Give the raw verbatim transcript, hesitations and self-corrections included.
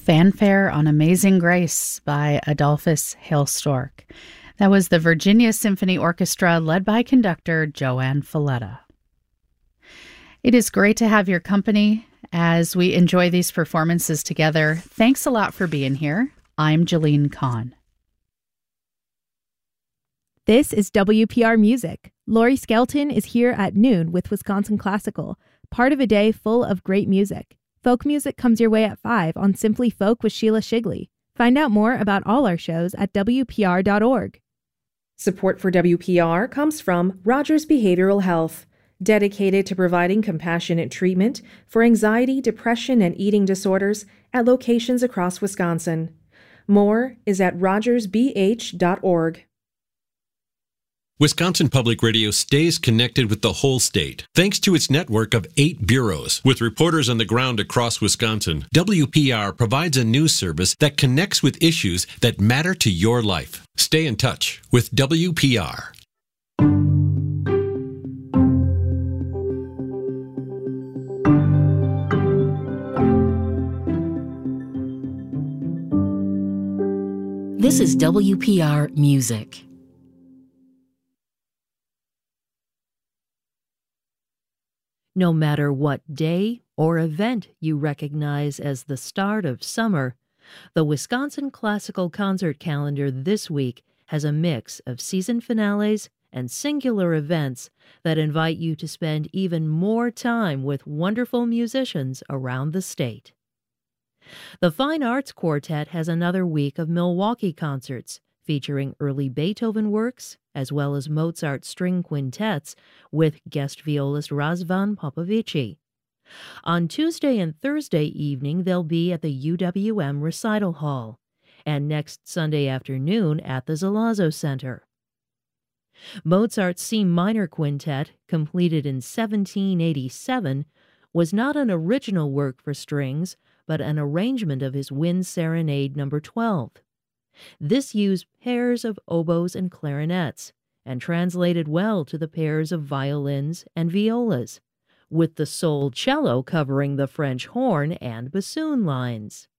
Fanfare on Amazing Grace by Adolphus Hailstork. That was the Virginia Symphony Orchestra led by conductor Joanne Falletta. It is great to have your company as we enjoy these performances together. Thanks a lot for being here. I'm Jeline Kahn. This is W P R Music. Lori Skelton is here at noon with Wisconsin Classical, part of a day full of great music. Folk music comes your way at five on Simply Folk with Sheila Shigley. Find out more about all our shows at W P R dot org. Support for W P R comes from Rogers Behavioral Health, dedicated to providing compassionate treatment for anxiety, depression, and eating disorders at locations across Wisconsin. More is at rogers b h dot org. Wisconsin Public Radio stays connected with the whole state, thanks to its network of eight bureaus. With reporters on the ground across Wisconsin, W P R provides a news service that connects with issues that matter to your life. Stay in touch with W P R. This is W P R Music. No matter what day or event you recognize as the start of summer, the Wisconsin Classical Concert Calendar this week has a mix of season finales and singular events that invite you to spend even more time with wonderful musicians around the state. The Fine Arts Quartet has another week of Milwaukee concerts featuring early Beethoven works as well as Mozart string quintets with guest violist Razvan Popovici. On Tuesday and Thursday evening, they'll be at the U W M Recital Hall, and next Sunday afternoon at the Zalazzo Center. Mozart's C minor quintet, completed in seventeen eighty-seven, was not an original work for strings, but an arrangement of his Wind Serenade number twelve. This used pairs of oboes and clarinets, and translated well to the pairs of violins and violas, with the sole cello covering the French horn and bassoon lines.